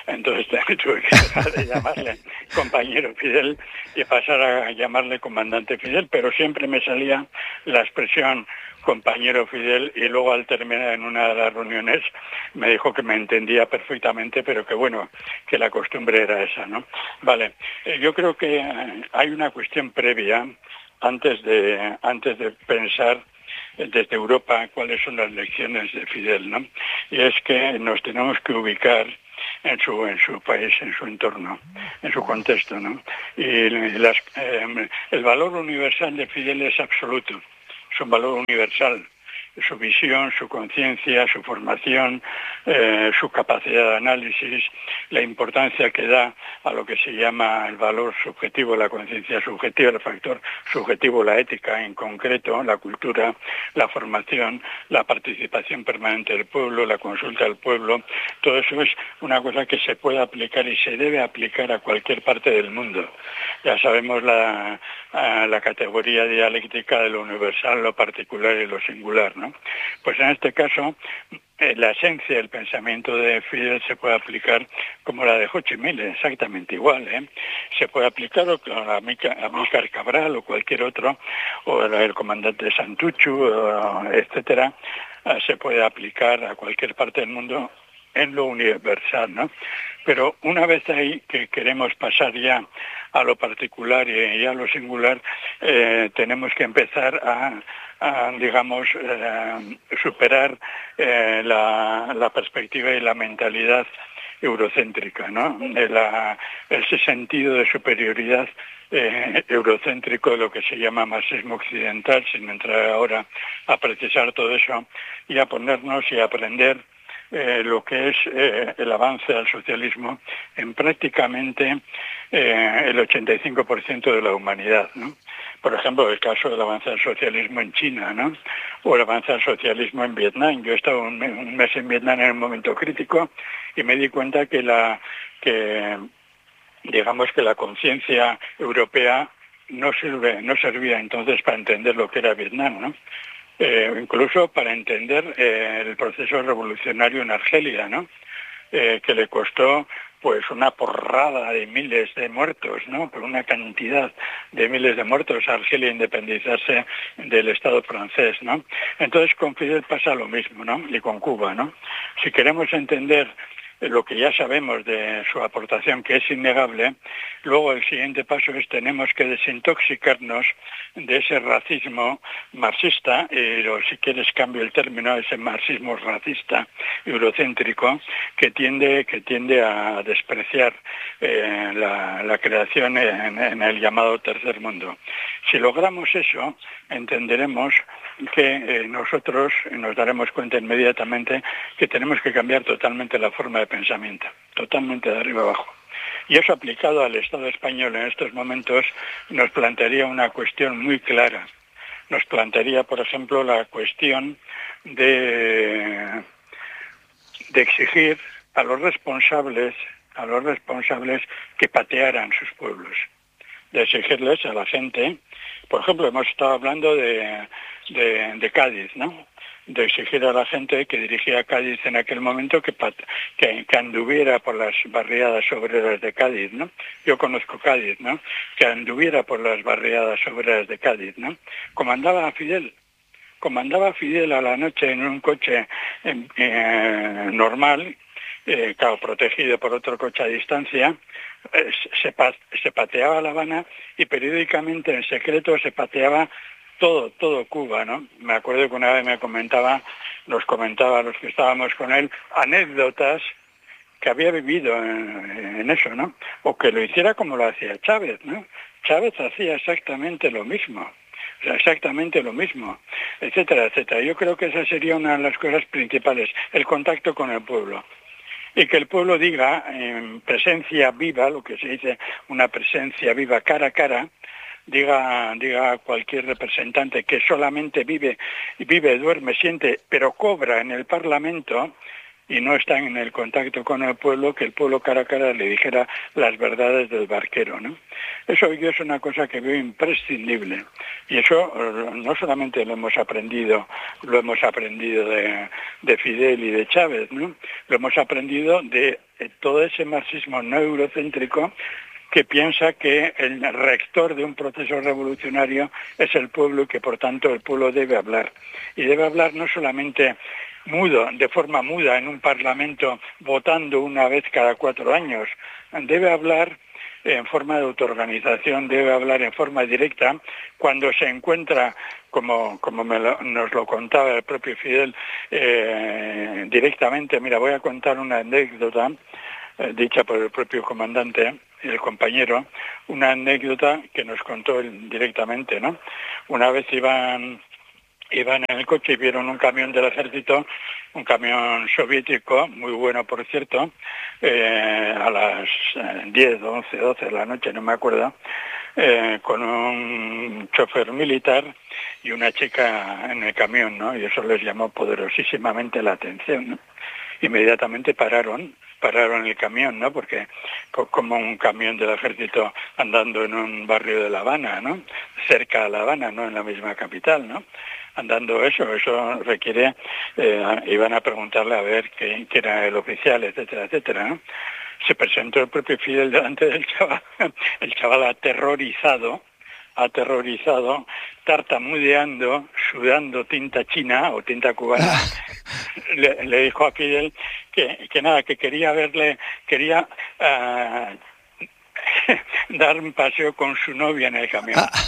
Entonces tuve que dejar de llamarle compañero Fidel y pasar a llamarle comandante Fidel, pero siempre me salía la expresión compañero Fidel, y luego al terminar en una de las reuniones me dijo que me entendía perfectamente, pero que bueno, que la costumbre era esa, ¿no? Vale, eh, yo creo que hay una cuestión previa antes de, antes de pensar desde Europa cuáles son las lecciones de Fidel, ¿no? Y es que nos tenemos que ubicar en su en su país, en su entorno, en su contexto, ¿no? Y las, eh, el valor universal de Fidel es absoluto, es un valor universal. Su visión, su conciencia, su formación, eh, su capacidad de análisis, la importancia que da a lo que se llama el valor subjetivo, la conciencia subjetiva, el factor subjetivo, la ética en concreto, la cultura, la formación, la participación permanente del pueblo, la consulta del pueblo. Todo eso es una cosa que se puede aplicar y se debe aplicar a cualquier parte del mundo. Ya sabemos la, la categoría dialéctica de lo universal, lo particular y lo singular, ¿no? Pues en este caso, eh, la esencia del pensamiento de Fidel se puede aplicar como la de Ho Chi Minh, exactamente igual, ¿eh? Se puede aplicar o a Amílcar Cabral o cualquier otro, o el comandante Santuchu, o, etcétera, eh, se puede aplicar a cualquier parte del mundo en lo universal, ¿no? Pero una vez ahí que queremos pasar ya a lo particular y a lo singular, eh, tenemos que empezar a, a digamos, eh, superar eh, la, la perspectiva y la mentalidad eurocéntrica, ¿no? La, ese sentido de superioridad eh, eurocéntrico de lo que se llama marxismo occidental, sin entrar ahora a precisar todo eso, y a ponernos y a aprender Eh, lo que es eh, el avance del socialismo en prácticamente eh, el ochenta y cinco por ciento de la humanidad, ¿no? Por ejemplo, el caso del avance del socialismo en China, ¿no? O el avance del socialismo en Vietnam. Yo he estado un, un mes en Vietnam en un momento crítico y me di cuenta que la que digamos que la conciencia europea no sirve, no servía entonces para entender lo que era Vietnam, ¿no? Eh, incluso para entender eh, el proceso revolucionario en Argelia, ¿no? Eh, que le costó pues una porrada de miles de muertos, ¿no? Por una cantidad de miles de muertos a Argelia independizarse del Estado francés, ¿no? Entonces con Fidel pasa lo mismo, ¿no? Y con Cuba, ¿no? Si queremos entender lo que ya sabemos de su aportación, que es innegable, luego el siguiente paso es tenemos que desintoxicarnos de ese racismo marxista, eh, o si quieres cambio el término, ese marxismo racista eurocéntrico que tiende, que tiende a despreciar eh, la, la creación en, en el llamado tercer mundo. Si logramos eso, entenderemos que eh, nosotros nos daremos cuenta inmediatamente que tenemos que cambiar totalmente la forma de pensamiento, totalmente de arriba abajo. Y eso aplicado al Estado español en estos momentos nos plantearía una cuestión muy clara. Nos plantearía, por ejemplo, la cuestión de, de exigir a los responsables, a los responsables que patearan sus pueblos, de exigirles a la gente. Por ejemplo, hemos estado hablando de, de, de Cádiz, ¿no? De exigir a la gente que dirigía Cádiz en aquel momento que, que, que anduviera por las barriadas obreras de Cádiz, ¿no? Yo conozco Cádiz, ¿no? Que anduviera por las barriadas obreras de Cádiz, ¿no? Comandaba a Fidel. Comandaba a Fidel a la noche en un coche eh, eh, normal, eh, claro, protegido por otro coche a distancia. Eh, se, se pateaba La Habana y periódicamente en secreto se pateaba todo, todo Cuba, ¿no? Me acuerdo que una vez me comentaba, nos comentaba a los que estábamos con él, anécdotas que había vivido en, en eso, ¿no? O que lo hiciera como lo hacía Chávez, ¿no? Chávez hacía exactamente lo mismo, o sea, exactamente lo mismo, etcétera, etcétera. Yo creo que esa sería una de las cosas principales, el contacto con el pueblo. Y que el pueblo diga en presencia viva, lo que se dice una presencia viva cara a cara, diga, diga a cualquier representante que solamente vive, vive, duerme, siente, pero cobra en el Parlamento, y no están en el contacto con el pueblo, que el pueblo cara a cara le dijera las verdades del barquero, ¿no? Eso yo es una cosa que veo imprescindible, y eso no solamente lo hemos aprendido, lo hemos aprendido de, de Fidel y de Chávez, ¿no? Lo hemos aprendido de todo ese marxismo no eurocéntrico que piensa que el rector de un proceso revolucionario es el pueblo y que por tanto el pueblo debe hablar. Y debe hablar no solamente mudo, de forma muda en un parlamento votando una vez cada cuatro años, debe hablar en forma de autoorganización, debe hablar en forma directa cuando se encuentra, como, como me lo, nos lo contaba el propio Fidel, eh, directamente. Mira, voy a contar una anécdota eh, dicha por el propio comandante, el compañero, una anécdota que nos contó él directamente, ¿no? Una vez iban... Iban en el coche y vieron un camión del ejército, un camión soviético, muy bueno por cierto, eh, a las diez, once, doce de la noche, no me acuerdo, eh, con un chofer militar y una chica en el camión, ¿no? Y eso les llamó poderosísimamente la atención, ¿no? Inmediatamente pararon, pararon el camión, ¿no? Porque como un camión del ejército andando en un barrio de La Habana, ¿no? Cerca a La Habana, no en la misma capital, ¿no? Andando eso, eso requiere, eh, iban a preguntarle a ver quién era el oficial, etcétera, etcétera, ¿no? Se presentó el propio Fidel delante del chaval, el chaval aterrorizado, aterrorizado, tartamudeando, sudando tinta china o tinta cubana, le, le dijo a Fidel que, que nada, que quería verle, quería uh, dar un paseo con su novia en el camión. Ah.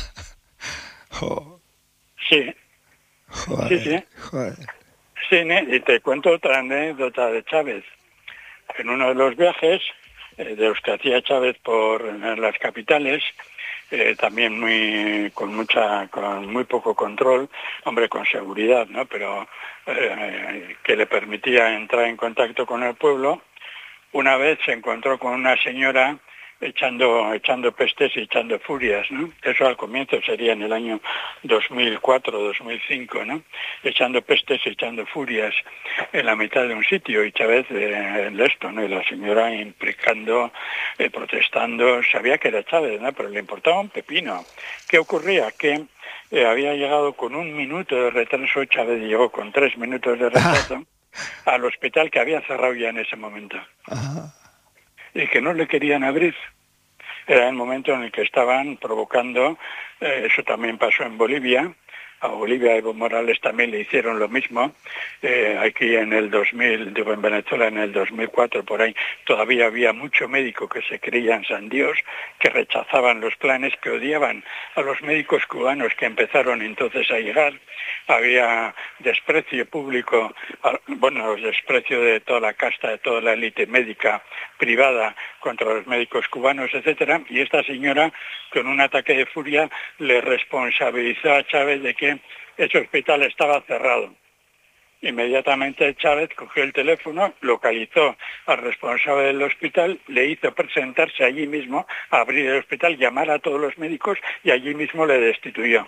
Oh. Sí. Joder, sí, sí. Joder. Sí, y te cuento otra anécdota de Chávez. En uno de los viajes eh, de los que hacía Chávez por en las capitales, eh, también muy con mucha con muy poco control, hombre, con seguridad, ¿no? Pero eh, que le permitía entrar en contacto con el pueblo. Una vez se encontró con una señora echando echando pestes y echando furias, ¿no? Eso al comienzo sería en el año dos mil cuatro, dos mil cinco, ¿no? Echando pestes y echando furias en la mitad de un sitio, y Chávez eh, en esto, ¿no? Y la señora implicando, eh, protestando, sabía que era Chávez, ¿no? Pero le importaba un pepino. ¿Qué ocurría? Que eh, había llegado con un minuto de retraso, Chávez llegó con tres minutos de retraso al hospital, que había cerrado ya en ese momento. Ajá. Y que no le querían abrir. Era el momento en el que estaban provocando, eh, eso también pasó en Bolivia, a Bolivia Evo Morales también le hicieron lo mismo, eh, aquí en el dos mil, digo en Venezuela en el dos mil cuatro por ahí, todavía había mucho médico que se creían san Dios, que rechazaban los planes, que odiaban a los médicos cubanos que empezaron entonces a llegar, había desprecio público, bueno, desprecio de toda la casta, de toda la élite médica privada contra los médicos cubanos, etcétera, y esta señora con un ataque de furia le responsabilizó a Chávez de que ese hospital estaba cerrado. Inmediatamente Chávez cogió el teléfono, localizó al responsable del hospital, le hizo presentarse allí mismo, abrir el hospital, llamar a todos los médicos y allí mismo le destituyó.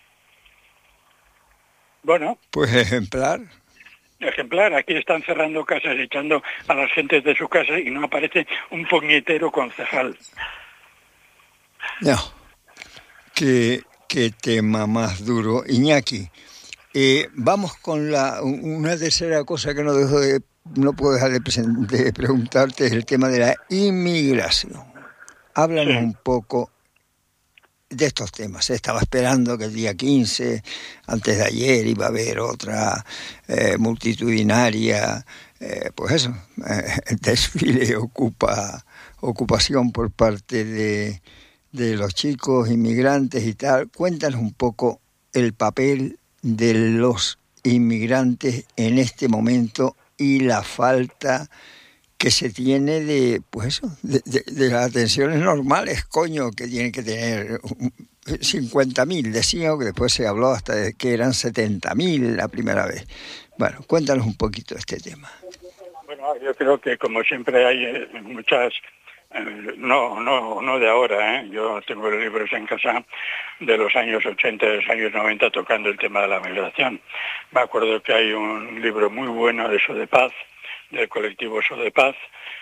Bueno. Pues ejemplar. Ejemplar, aquí están cerrando casas, echando a las gentes de su casa y no aparece un puñetero concejal. No, qué, qué tema más duro. Iñaki, eh, vamos con la una tercera cosa que no dejo de, no puedo dejar de, de preguntarte, es el tema de la inmigración. Háblanos sí. un poco de estos temas. Estaba esperando que el día quince, antes de ayer, iba a haber otra eh, multitudinaria, eh, pues eso, eh, desfile, ocupa, ocupación por parte de, de los chicos inmigrantes y tal. Cuéntanos un poco el papel de los inmigrantes en este momento y la falta que se tiene de, pues eso, de, de, de las atenciones normales, coño, que tienen que tener cincuenta mil, decían, que después se habló hasta de que eran setenta mil la primera vez. Bueno, cuéntanos un poquito de este tema. Bueno, yo creo que como siempre hay muchas, no no no de ahora, ¿eh? Yo tengo libros en casa de los años ochenta, de los años noventa tocando el tema de la migración. Me acuerdo que hay un libro muy bueno de eso de paz, del colectivo Sodepaz,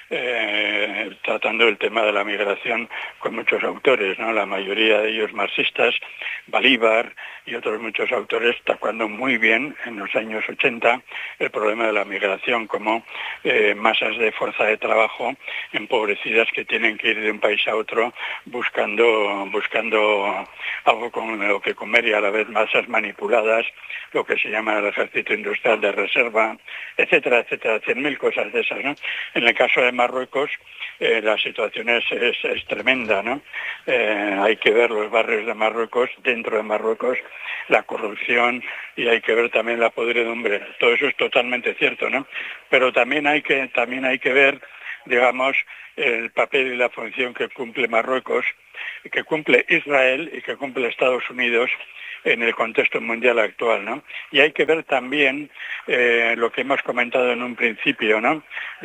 eh, tratando el tema de la migración con muchos autores, ¿no? La mayoría de ellos marxistas, Bolívar y otros muchos autores, tocando muy bien en los años ochenta el problema de la migración como eh, masas de fuerza de trabajo empobrecidas que tienen que ir de un país a otro buscando, buscando algo con lo que comer y a la vez masas manipuladas, lo que se llama el ejército industrial de reserva, etcétera, etcétera, cien mil cosas de esas, ¿no? En el caso de Marruecos, eh, la situación es, es, es tremenda, ¿no? Eh, hay que ver los barrios de Marruecos, dentro de Marruecos, la corrupción, y hay que ver también la podredumbre. Todo eso es totalmente cierto, ¿no? Pero también hay que, también hay que ver, digamos, el papel y la función que cumple Marruecos, que cumple Israel y que cumple Estados Unidos en el contexto mundial actual, ¿no? Y hay que ver también eh, lo que hemos comentado en un principio, ¿no?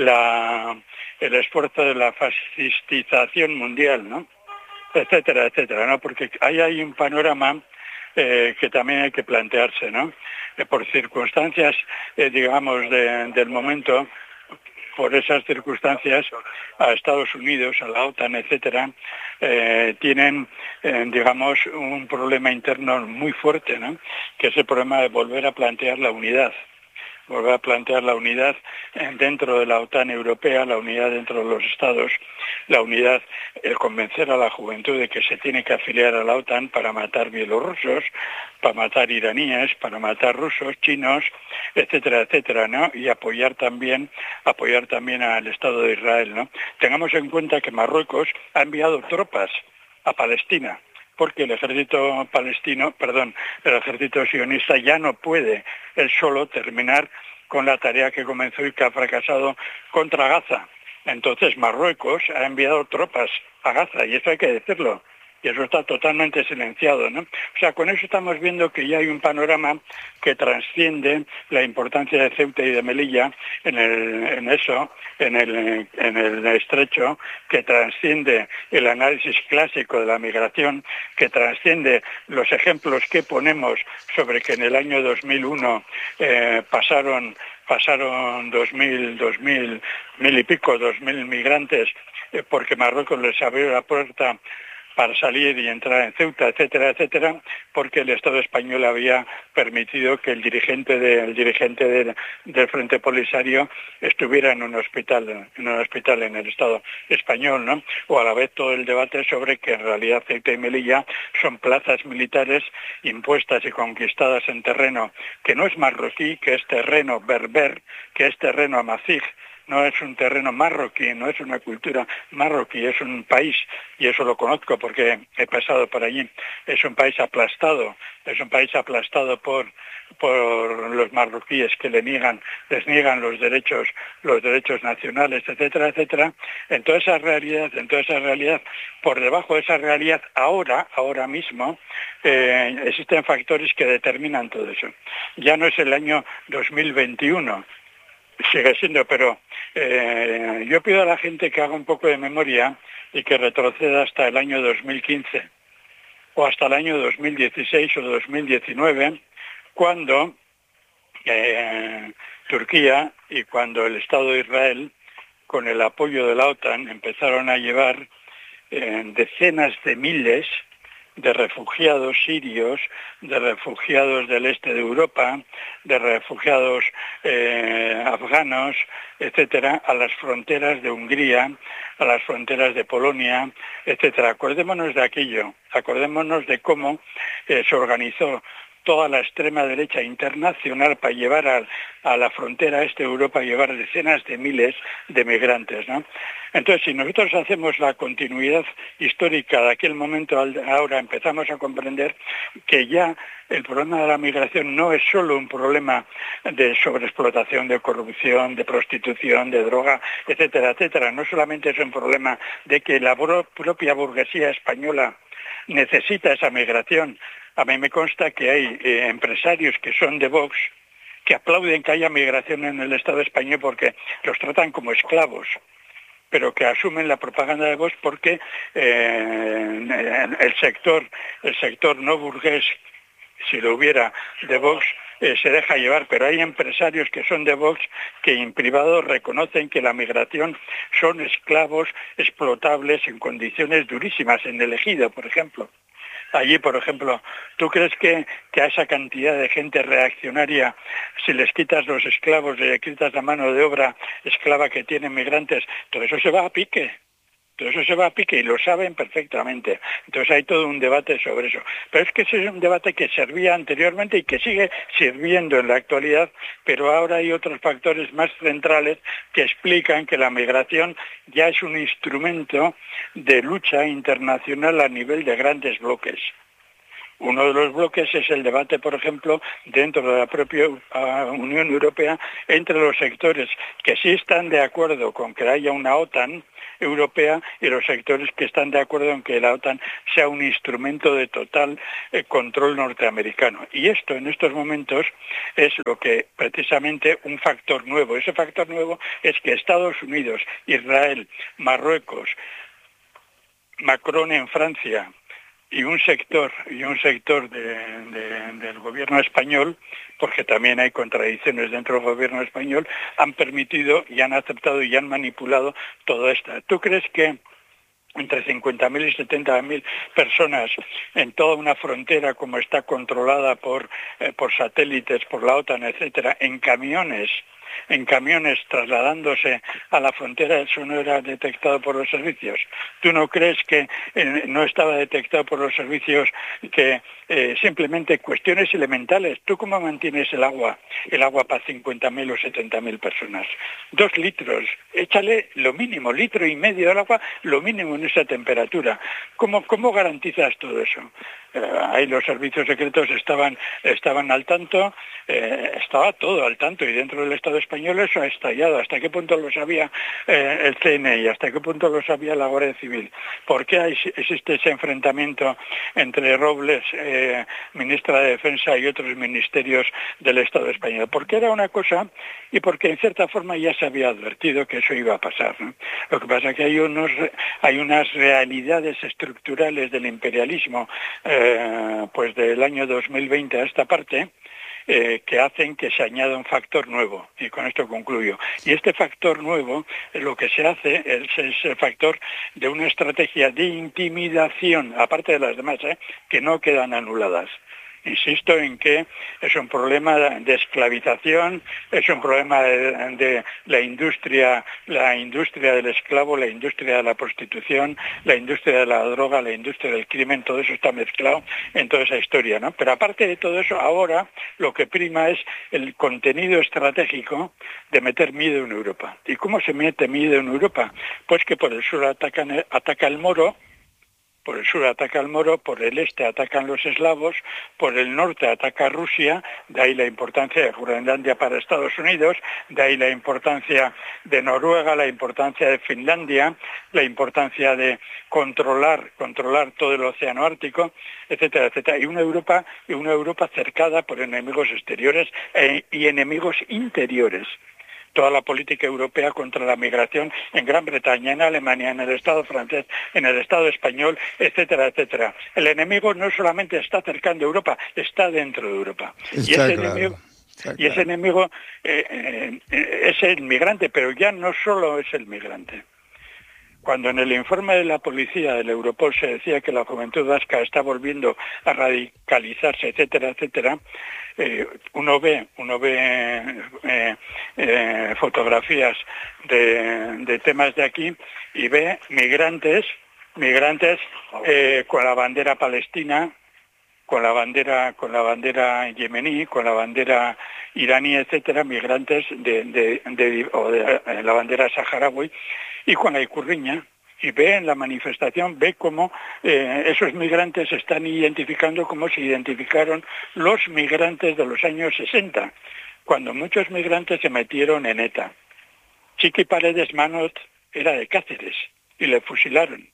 La, el esfuerzo de la fascistización mundial, ¿no? Etcétera, etcétera, ¿no? Porque ahí hay un panorama eh, que también hay que plantearse, ¿no? Eh, por circunstancias, eh, digamos, de, del momento, por esas circunstancias, a Estados Unidos, a la OTAN, etcétera, eh, tienen, eh, digamos, un problema interno muy fuerte, ¿no? Que es el problema de volver a plantear la unidad. Volver a plantear la unidad dentro de la OTAN europea, la unidad dentro de los Estados, la unidad, el convencer a la juventud de que se tiene que afiliar a la OTAN para matar bielorrusos, para matar iraníes, para matar rusos, chinos, etcétera, etcétera, ¿no? Y apoyar también, apoyar también al Estado de Israel, ¿no? Tengamos en cuenta que Marruecos ha enviado tropas a Palestina, porque el ejército palestino, perdón, el ejército sionista ya no puede él solo terminar con la tarea que comenzó y que ha fracasado contra Gaza. Entonces Marruecos ha enviado tropas a Gaza, y eso hay que decirlo, y eso está totalmente silenciado, ¿no? O sea, con eso estamos viendo que ya hay un panorama que trasciende la importancia de Ceuta y de Melilla en, el, en eso, en el, en el estrecho, que trasciende el análisis clásico de la migración, que trasciende los ejemplos que ponemos sobre que en el año dos mil uno eh, pasaron pasaron dos mil, dos mil, mil y pico, dos mil migrantes, eh, porque Marruecos les abrió la puerta para salir y entrar en Ceuta, etcétera, etcétera, porque el Estado español había permitido que el dirigente, de, el dirigente de, del Frente Polisario estuviera en un hospital, en un hospital en el Estado español, ¿no? O a la vez todo el debate sobre que en realidad Ceuta y Melilla son plazas militares impuestas y conquistadas en terreno que no es marroquí, que es terreno berber, que es terreno amazigh. No es un terreno marroquí, no es una cultura marroquí, es un país, y eso lo conozco porque he pasado por allí, es un país aplastado, es un país aplastado por, por los marroquíes que le niegan, les niegan los derechos, los derechos nacionales, etcétera, etcétera. En toda esa realidad, en toda esa realidad, por debajo de esa realidad, ahora, ahora mismo, eh, existen factores que determinan todo eso. Ya no es el año dos mil veintiuno, sigue siendo, pero eh, yo pido a la gente que haga un poco de memoria y que retroceda hasta el año dos mil quince o hasta el año dos mil dieciséis o dos mil diecinueve, cuando eh, Turquía y cuando el Estado de Israel, con el apoyo de la OTAN, empezaron a llevar eh, decenas de miles de refugiados sirios, de refugiados del este de Europa, de refugiados eh, afganos, etcétera, a las fronteras de Hungría, a las fronteras de Polonia, etcétera. Acordémonos de aquello, acordémonos de cómo eh, se organizó toda la extrema derecha internacional para llevar a, a la frontera este de Europa, llevar decenas de miles de migrantes, ¿no? Entonces, si nosotros hacemos la continuidad histórica de aquel momento, ahora empezamos a comprender que ya el problema de la migración no es solo un problema de sobreexplotación, de corrupción, de prostitución, de droga, etcétera, etcétera. No solamente es un problema de que la propia burguesía española necesita esa migración. A mí me consta que hay eh, empresarios que son de Vox que aplauden que haya migración en el Estado español porque los tratan como esclavos, pero que asumen la propaganda de Vox porque eh, el sector, el sector no burgués, si lo hubiera, de Vox, eh, se deja llevar, pero hay empresarios que son de Vox que en privado reconocen que la migración son esclavos explotables en condiciones durísimas, en el Ejido, por ejemplo. Allí, por ejemplo, ¿tú crees que, que a esa cantidad de gente reaccionaria, si les quitas los esclavos, les quitas la mano de obra esclava que tienen migrantes, todo eso se va a pique? Todo eso se va a pique y lo saben perfectamente. Entonces hay todo un debate sobre eso. Pero es que ese es un debate que servía anteriormente y que sigue sirviendo en la actualidad, pero ahora hay otros factores más centrales que explican que la migración ya es un instrumento de lucha internacional a nivel de grandes bloques. Uno de los bloques es el debate, por ejemplo, dentro de la propia Unión Europea, entre los sectores que sí están de acuerdo con que haya una OTAN europea y los sectores que están de acuerdo en que la OTAN sea un instrumento de total eh, control norteamericano. Y esto en estos momentos es lo que precisamente un factor nuevo. Ese factor nuevo es que Estados Unidos, Israel, Marruecos, Macron en Francia, y un sector y un sector de, de, del gobierno español, porque también hay contradicciones dentro del gobierno español, han permitido y han aceptado y han manipulado todo esto. ¿Tú crees que entre cincuenta mil y setenta mil personas en toda una frontera como está controlada por, eh, por satélites, por la OTAN, etcétera, en camiones, en camiones trasladándose a la frontera, eso no era detectado por los servicios? ¿Tú no crees que eh, no estaba detectado por los servicios que eh, simplemente cuestiones elementales? ¿Tú cómo mantienes el agua, el agua para cincuenta mil o setenta mil personas? Dos litros, échale lo mínimo, litro y medio del agua, lo mínimo en esa temperatura. ¿Cómo, cómo garantizas todo eso? Eh, ahí los servicios secretos estaban, estaban al tanto, eh, estaba todo al tanto, y dentro del Estado español eso ha estallado. ¿Hasta qué punto lo sabía eh, el C N I? ¿Hasta qué punto lo sabía la Guardia Civil? ¿Por qué hay, existe ese enfrentamiento entre Robles, eh, ministra de Defensa, y otros ministerios del Estado español? Porque era una cosa y porque en cierta forma ya se había advertido que eso iba a pasar, ¿no? Lo que pasa es que hay, unos, hay unas realidades estructurales del imperialismo eh, pues del año dos mil veinte a esta parte, Eh, que hacen que se añada un factor nuevo, y con esto concluyo. Y este factor nuevo, eh, lo que se hace es, es el factor de una estrategia de intimidación, aparte de las demás, eh, que no quedan anuladas. Insisto en que es un problema de esclavización, es un problema de, de la industria, la industria del esclavo, la industria de la prostitución, la industria de la droga, la industria del crimen, todo eso está mezclado en toda esa historia, ¿no? Pero aparte de todo eso, ahora lo que prima es el contenido estratégico de meter miedo en Europa. ¿Y cómo se mete miedo en Europa? Pues que por el sur atacan, ataca el moro, por el sur ataca el moro, por el este atacan los eslavos, por el norte ataca Rusia, de ahí la importancia de Groenlandia para Estados Unidos, de ahí la importancia de Noruega, la importancia de Finlandia, la importancia de controlar, controlar todo el océano Ártico, etcétera, etcétera. Y una Europa, una Europa cercada por enemigos exteriores e, y enemigos interiores. Toda la política europea contra la migración en Gran Bretaña, en Alemania, en el Estado francés, en el Estado español, etcétera, etcétera. El enemigo no solamente está cercano a Europa, está dentro de Europa. Está y ese claro, enemigo, está y ese claro. enemigo eh, eh, es el migrante, pero ya no solo es el migrante. Cuando en el informe de la policía del Europol se decía que la juventud vasca está volviendo a radicalizarse, etcétera, etcétera, eh, uno ve, uno ve eh, eh, fotografías de, de temas de aquí y ve migrantes, migrantes eh, con la bandera palestina, con la bandera, con la bandera yemení, con la bandera iraní, etcétera, migrantes de, de, de, o de, de la bandera saharaui, y con la icurriña, y ve en la manifestación, ve cómo eh, esos migrantes se están identificando como se identificaron los migrantes de los años sesenta, cuando muchos migrantes se metieron en ETA. Chiqui Paredes Manot era de Cáceres y le fusilaron.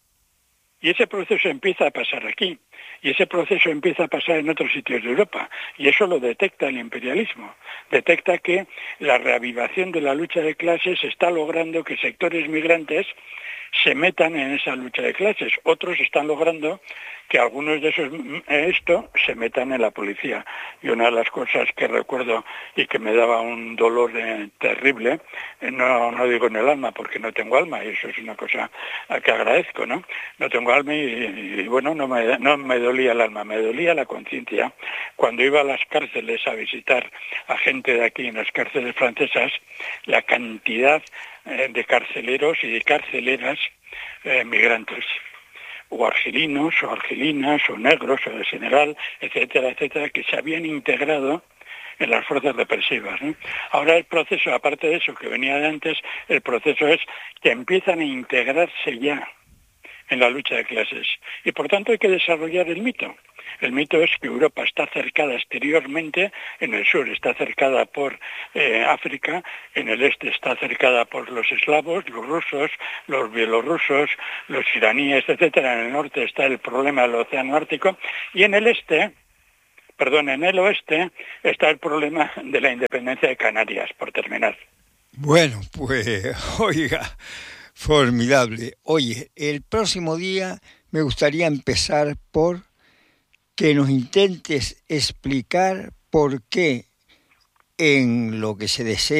Y ese proceso empieza a pasar aquí, y ese proceso empieza a pasar en otros sitios de Europa, y eso lo detecta el imperialismo. Detecta que la reavivación de la lucha de clases está logrando que sectores migrantes se metan en esa lucha de clases. Otros están logrando que algunos de esos esto se metan en la policía. Y una de las cosas que recuerdo y que me daba un dolor eh, terrible, eh, no, no digo en el alma porque no tengo alma, y eso es una cosa que agradezco, ¿no? No tengo alma y, y bueno, no me, no me dolía el alma, me dolía la conciencia. Cuando iba a las cárceles a visitar a gente de aquí en las cárceles francesas, la cantidad eh, de carceleros y de carceleras eh, migrantes, o argelinos, o argelinas, o negros, o de general, etcétera, etcétera, que se habían integrado en las fuerzas represivas, ¿no? Ahora el proceso, aparte de eso que venía de antes, el proceso es que empiezan a integrarse ya en la lucha de clases. Y por tanto hay que desarrollar el mito. El mito es que Europa está cercada exteriormente, en el sur está cercada por eh, África, en el este está cercada por los eslavos, los rusos, los bielorrusos, los iraníes, etcétera. En el norte está el problema del océano Ártico y en el este, perdón, en el oeste está el problema de la independencia de Canarias, por terminar. Bueno, pues, oiga, formidable. Oye, el próximo día me gustaría empezar por que nos intentes explicar por qué en lo que se desea